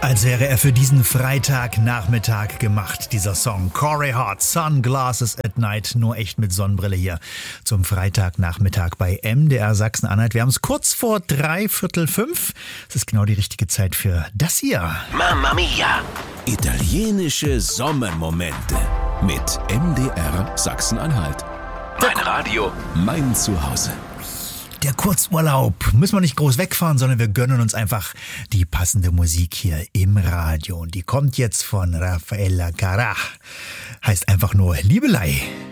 Als wäre er für diesen Freitagnachmittag gemacht, dieser Song. Corey Hart, Sunglasses at Night, nur echt mit Sonnenbrille hier zum Freitagnachmittag bei MDR Sachsen-Anhalt. Wir haben es kurz vor 5:45. Es ist genau die richtige Zeit für das hier. Mamma Mia! Italienische Sommermomente mit MDR Sachsen-Anhalt. Mein Radio. Mein Zuhause. Der Kurzurlaub. Müssen wir nicht groß wegfahren, sondern wir gönnen uns einfach die passende Musik hier im Radio. Und die kommt jetzt von Raffaella Carrà. Heißt einfach nur Liebelei.